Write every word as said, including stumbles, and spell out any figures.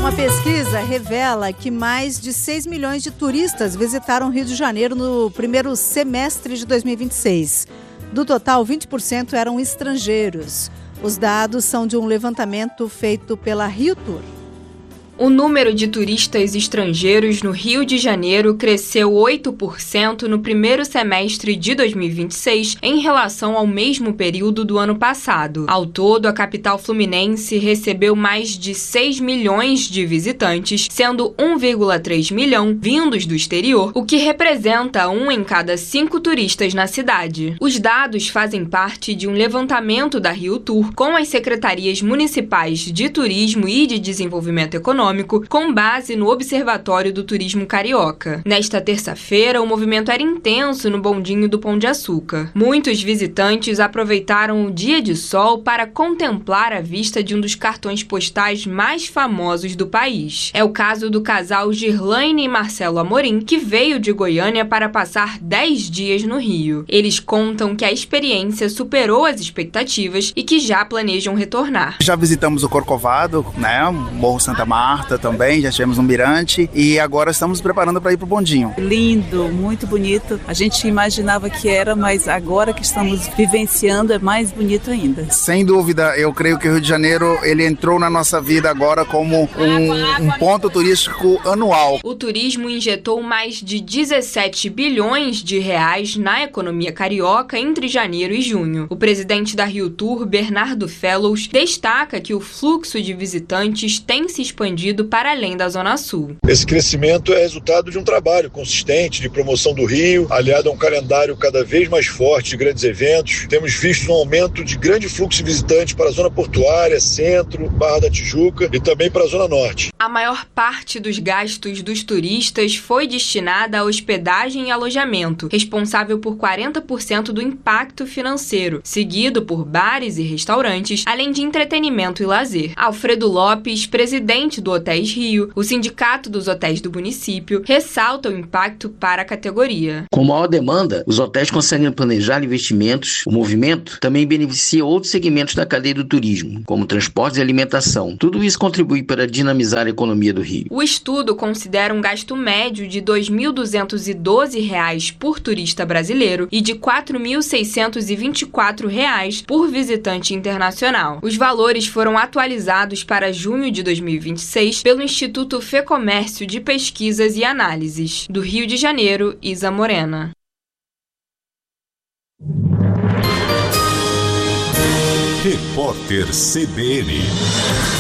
Uma pesquisa revela que mais de seis milhões de turistas visitaram o Rio de Janeiro no primeiro semestre de dois mil e vinte e seis. Do total, vinte por cento eram estrangeiros. Os dados são de um levantamento feito pela Rio Tour. O número de turistas estrangeiros no Rio de Janeiro cresceu oito por cento no primeiro semestre de dois mil e vinte e seis em relação ao mesmo período do ano passado. Ao todo, a capital fluminense recebeu mais de seis milhões de visitantes, sendo um vírgula três milhão vindos do exterior, o que representa um em cada cinco turistas na cidade. Os dados fazem parte de um levantamento da Rio Tour com as secretarias municipais de turismo e de desenvolvimento econômico, com base no Observatório do Turismo Carioca. Nesta terça-feira, o movimento era intenso no bondinho do Pão de Açúcar. Muitos visitantes aproveitaram o dia de sol para contemplar a vista de um dos cartões postais mais famosos do país. É o caso do casal Girlaine e Marcelo Amorim, que veio de Goiânia para passar dez dias no Rio. Eles contam que a experiência superou as expectativas e que já planejam retornar. Já visitamos o Corcovado, né, Morro Santa Marta também, já estivemos no Mirante e agora estamos nos preparando para ir para o bondinho. Lindo, muito bonito. A gente imaginava que era, mas agora que estamos vivenciando é mais bonito ainda. Sem dúvida, eu creio que o Rio de Janeiro ele entrou na nossa vida agora como um, um ponto turístico anual. O turismo injetou mais de dezessete bilhões de reais na economia carioca entre janeiro e junho. O presidente da Rio Tour, Bernardo Fellows, destaca que o fluxo de visitantes tem se expandido para além da Zona Sul. Esse crescimento é resultado de um trabalho consistente de promoção do Rio, aliado a um calendário cada vez mais forte de grandes eventos. Temos visto um aumento de grande fluxo de visitantes para a Zona Portuária, Centro, Barra da Tijuca e também para a Zona Norte. A maior parte dos gastos dos turistas foi destinada à hospedagem e alojamento, responsável por quarenta por cento do impacto financeiro, seguido por bares e restaurantes, além de entretenimento e lazer. Alfredo Lopes, presidente do Hotéis Rio, o sindicato dos hotéis do município, ressalta o impacto para a categoria. Com maior demanda, os hotéis conseguem planejar investimentos. O movimento também beneficia outros segmentos da cadeia do turismo, como transportes e alimentação. Tudo isso contribui para dinamizar a economia do Rio. O estudo considera um gasto médio de dois mil duzentos e doze reais por turista brasileiro e de quatro mil seiscentos e vinte e quatro reais por visitante internacional. Os valores foram atualizados para junho de dois mil e vinte e seis pelo Instituto Fecomércio de Pesquisas e Análises. Do Rio de Janeiro, Isa Morena. Repórter C B N.